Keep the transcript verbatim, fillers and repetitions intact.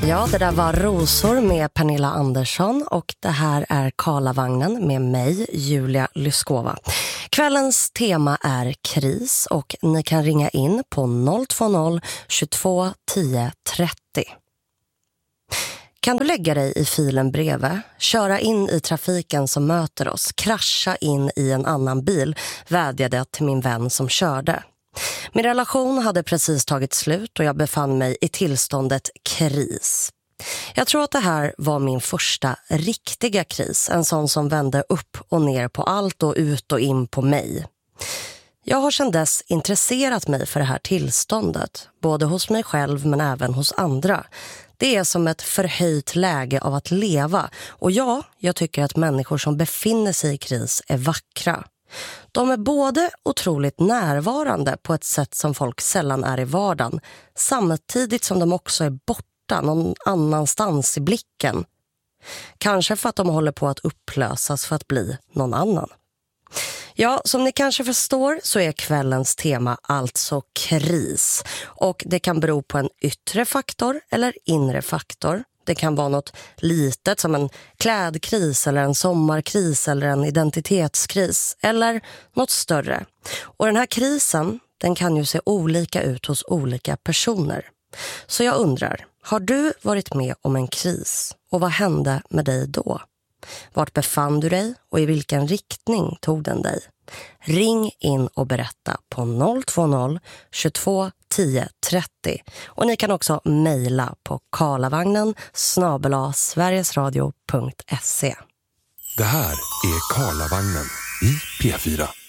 Ja, det där var Rosor med Pernilla Andersson och det här är Karlavagnen med mig, Julia Lyskova. Kvällens tema är kris och ni kan ringa in på noll två noll tjugotvå tio trettio. Kan du lägga dig i filen bredvid, köra in i trafiken som möter oss, krascha in i en annan bil, vädjade jag till min vän som körde. Min relation hade precis tagit slut och jag befann mig i tillståndet kris. Jag tror att det här var min första riktiga kris, en sån som vände upp och ner på allt och ut och in på mig. Jag har sedan dess intresserat mig för det här tillståndet, både hos mig själv men även hos andra. Det är som ett förhöjt läge av att leva och ja, jag tycker att människor som befinner sig i kris är vackra. De är både otroligt närvarande på ett sätt som folk sällan är i vardagen, samtidigt som de också är borta någon annanstans i blicken. Kanske för att de håller på att upplösas för att bli någon annan. Ja, som ni kanske förstår så är kvällens tema alltså kris. Och det kan bero på en yttre faktor eller inre faktor. Det kan vara något litet som en klädkris eller en sommarkris eller en identitetskris eller något större. Och den här krisen, den kan ju se olika ut hos olika personer. Så jag undrar, har du varit med om en kris och vad hände med dig då? Vart befann du dig och i vilken riktning tog den dig? Ring in och berätta på noll två noll tjugotvå tio trettio. Och ni kan också mejla på karlavagnen snabel-a sverigesradio punkt se. Det här är Karlavagnen i P fyra.